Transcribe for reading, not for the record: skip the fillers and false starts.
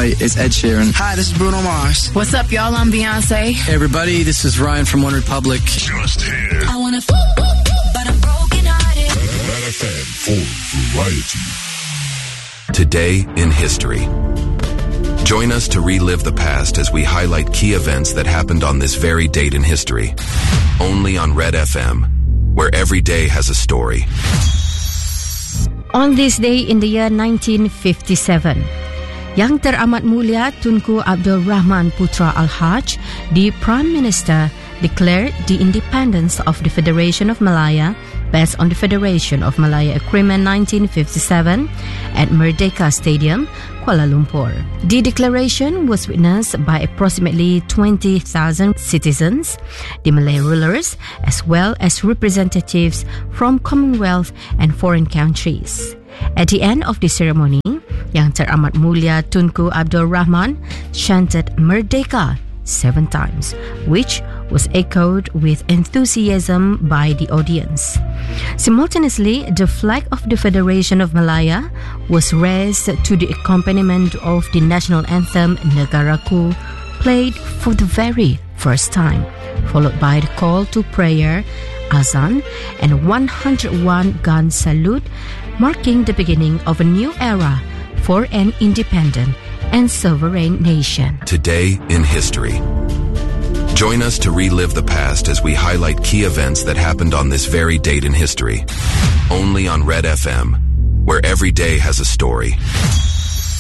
Hi, it's Ed Sheeran. Hi, this is Bruno Mars. What's up, y'all? I'm Beyonce. Hey, everybody, this is Ryan from One Republic. Just here. I wanna but I'm broken-hearted. Red FM for variety. Today in history. Join us to relive the past as we highlight key events that happened on this very date in history. Only on Red FM, where every day has a story. On this day in the year 1957, Yang Teramat Mulia Tunku Abdul Rahman Putra Al-Haj, the Prime Minister, declared the independence of the Federation of Malaya based on the Federation of Malaya Agreement 1957 at Merdeka Stadium, Kuala Lumpur. The declaration was witnessed by approximately 20,000 citizens, the Malay rulers, as well as representatives from Commonwealth and foreign countries. At the end of the ceremony, Yang Teramat Mulia Tunku Abdul Rahman chanted Merdeka 7 times, which was echoed with enthusiasm by the audience. Simultaneously, the flag of the Federation of Malaya was raised to the accompaniment of the national anthem Negaraku, played for the very first time, followed by the call to prayer, azan, and 101 gun salute, marking the beginning of a new era for an independent and sovereign nation. Today in history. Join us to relive the past as we highlight key events that happened on this very date in history. Only on Red FM, where every day has a story.